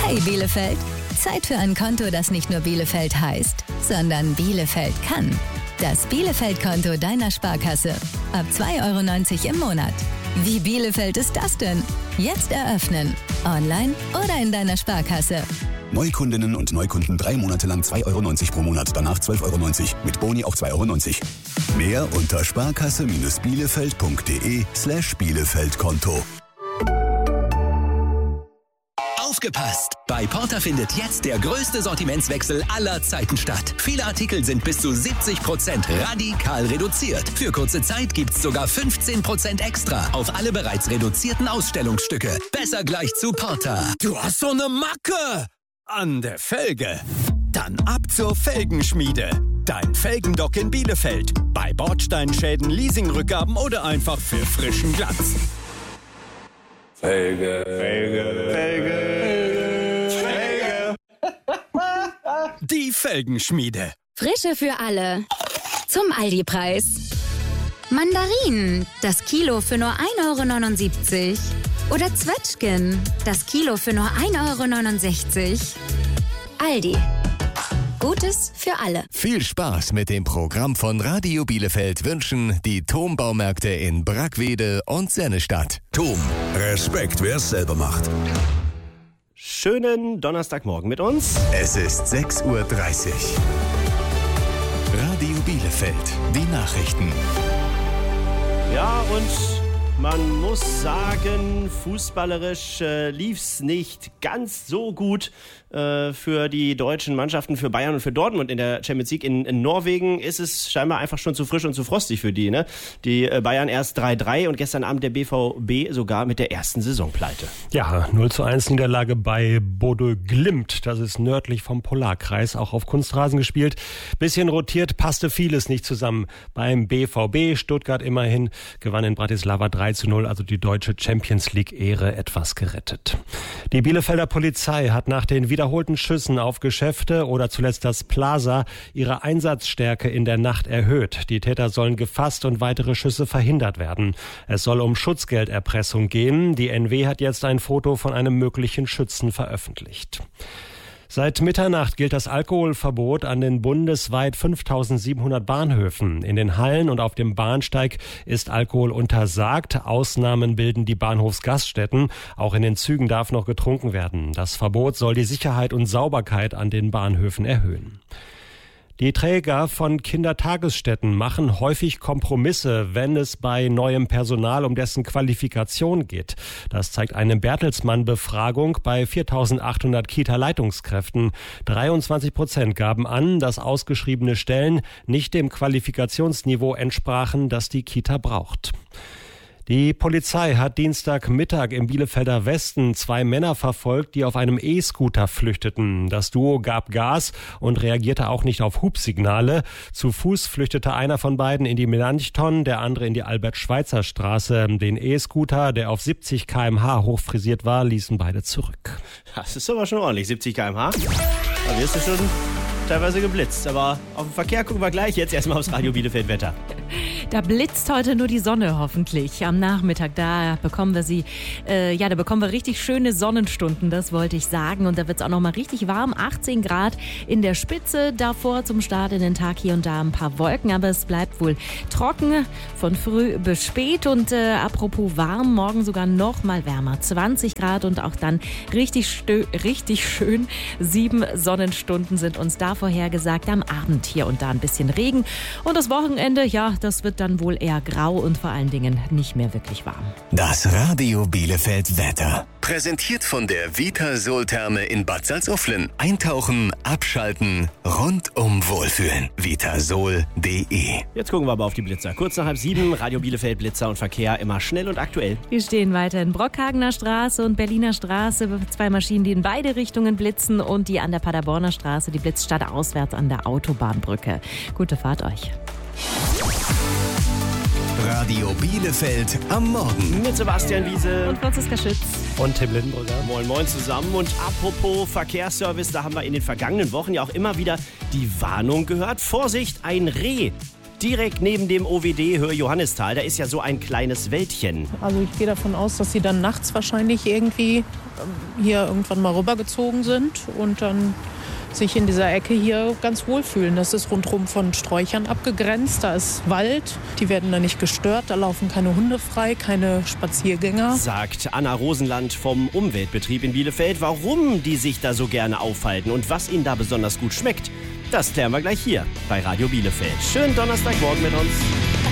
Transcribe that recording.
Hey Bielefeld, Zeit für ein Konto, das nicht nur Bielefeld heißt, sondern Bielefeld kann. Das Bielefeld-Konto deiner Sparkasse. Ab 2,90 € im Monat. Wie Bielefeld ist das denn? Jetzt eröffnen. Online oder in deiner Sparkasse. Neukundinnen und Neukunden 3 Monate lang 2,90 € pro Monat, danach 12,90 € mit Boni auch 2,90 €. Mehr unter sparkasse-bielefeld.de/Bielefeld-Konto. Aufgepasst! Bei Porter findet jetzt der größte Sortimentswechsel aller Zeiten statt. Viele Artikel sind bis zu 70% radikal reduziert. Für kurze Zeit gibt's sogar 15% extra auf alle bereits reduzierten Ausstellungsstücke. Besser gleich zu Porter. Du hast so eine Macke an der Felge. Dann ab zur Felgenschmiede. Dein Felgendock in Bielefeld. Bei Bordsteinschäden, Leasingrückgaben oder einfach für frischen Glanz. Felge, Felge, Felge, Felge. Die Felgenschmiede. Frische für alle. Zum Aldi-Preis. Mandarinen, das Kilo für nur 1,79 €. Oder Zwetschgen, das Kilo für nur 1,69 €. Aldi. Gutes für alle. Viel Spaß mit dem Programm von Radio Bielefeld wünschen die TOM-Baumärkte in Brackwede und Sennestadt. TOM, Respekt, wer es selber macht. Schönen Donnerstagmorgen mit uns. Es ist 6:30 Uhr. Radio Bielefeld, die Nachrichten. Ja, und man muss sagen, fußballerisch lief's nicht ganz so gut für die deutschen Mannschaften, für Bayern und für Dortmund in der Champions League. In Norwegen ist es scheinbar einfach schon zu frisch und zu frostig für die. Ne? Die Bayern erst 3-3 und gestern Abend der BVB sogar mit der ersten Saisonpleite. Ja, 0:1 Niederlage bei Bodø Glimt. Das ist nördlich vom Polarkreis, auch auf Kunstrasen gespielt. Bisschen rotiert, passte vieles nicht zusammen. Beim BVB Stuttgart immerhin gewann in Bratislava 3:0, also die deutsche Champions League-Ehre etwas gerettet. Die Bielefelder Polizei hat nach den wiederholten Schüssen auf Geschäfte oder zuletzt das Plaza ihre Einsatzstärke in der Nacht erhöht. Die Täter sollen gefasst und weitere Schüsse verhindert werden. Es soll um Schutzgelderpressung gehen. Die NW hat jetzt ein Foto von einem möglichen Schützen veröffentlicht. Seit Mitternacht gilt das Alkoholverbot an den bundesweit 5.700 Bahnhöfen. In den Hallen und auf dem Bahnsteig ist Alkohol untersagt. Ausnahmen bilden die Bahnhofsgaststätten. Auch in den Zügen darf noch getrunken werden. Das Verbot soll die Sicherheit und Sauberkeit an den Bahnhöfen erhöhen. Die Träger von Kindertagesstätten machen häufig Kompromisse, wenn es bei neuem Personal um dessen Qualifikation geht. Das zeigt eine Bertelsmann-Befragung bei 4.800 Kita-Leitungskräften. 23% gaben an, dass ausgeschriebene Stellen nicht dem Qualifikationsniveau entsprachen, das die Kita braucht. Die Polizei hat Dienstagmittag im Bielefelder Westen 2 Männer verfolgt, die auf einem E-Scooter flüchteten. Das Duo gab Gas und reagierte auch nicht auf Hubsignale. Zu Fuß flüchtete einer von beiden in die Melanchthon, der andere in die Albert-Schweitzer-Straße. Den E-Scooter, der auf 70 km/h hochfrisiert war, ließen beide zurück. Das ist aber schon ordentlich, 70 km/h. Da wirst du schon teilweise geblitzt. Aber auf den Verkehr gucken wir gleich. Jetzt erstmal aufs Radio Bielefeld-Wetter. Da blitzt heute nur die Sonne hoffentlich. Am Nachmittag, da bekommen wir richtig schöne Sonnenstunden, das wollte ich sagen. Und da wird es auch noch mal richtig warm, 18 Grad in der Spitze. Davor zum Start in den Tag hier und da ein paar Wolken, aber es bleibt wohl trocken von früh bis spät. Und apropos warm, morgen sogar noch mal wärmer, 20 Grad und auch dann richtig schön. 7 Sonnenstunden sind uns da vorhergesagt. Am Abend hier und da ein bisschen Regen. Und das Wochenende, ja, das wird dann wohl eher grau und vor allen Dingen nicht mehr wirklich warm. Das Radio Bielefeld Wetter. Präsentiert von der Vitasol-Therme in Bad Salzuflen. Eintauchen, abschalten, rundum wohlfühlen. Vitasol.de. Jetzt gucken wir aber auf die Blitzer. Kurz nach 6:30, Radio Bielefeld, Blitzer und Verkehr, immer schnell und aktuell. Wir stehen weiter in Brockhagener Straße und Berliner Straße. 2 Maschinen, die in beide Richtungen blitzen, und die an der Paderborner Straße, die blitzt stadtauswärts an der Autobahnbrücke. Gute Fahrt euch. Radio Bielefeld am Morgen. Mit Sebastian Wiese und Franziska Schütz. Und Tim Lindenbrücker. Moin Moin zusammen. Und apropos Verkehrsservice, da haben wir in den vergangenen Wochen ja auch immer wieder die Warnung gehört. Vorsicht, ein Reh direkt neben dem OWD Höhe-Johannisthal. Da ist ja so ein kleines Wäldchen. Also ich gehe davon aus, dass sie dann nachts wahrscheinlich irgendwie hier irgendwann mal rübergezogen sind und dann sich in dieser Ecke hier ganz wohlfühlen. Das ist rundherum von Sträuchern abgegrenzt, da ist Wald, die werden da nicht gestört, da laufen keine Hunde frei, keine Spaziergänger. Sagt Anna Rosenland vom Umweltbetrieb in Bielefeld, warum die sich da so gerne aufhalten und was ihnen da besonders gut schmeckt. Das klären wir gleich hier bei Radio Bielefeld. Schönen Donnerstagmorgen mit uns.